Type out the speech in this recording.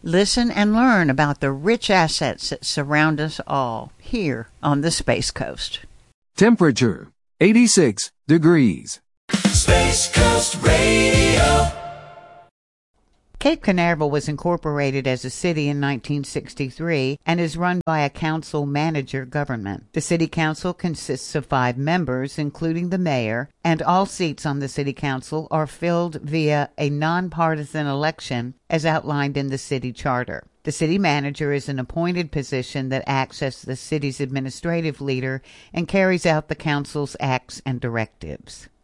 Listen and learn about the rich assets that surround us all here on the Space Coast. Temperature, 86 degrees. Space Coast Radio. Cape Canaveral was incorporated as a city in 1963 and is run by a council-manager government. The city council consists of 5 members, including the mayor, and all seats on the city council are filled via a nonpartisan election as outlined in the city charter. The city manager is an appointed position that acts as the city's administrative leader and carries out the council's acts and directives.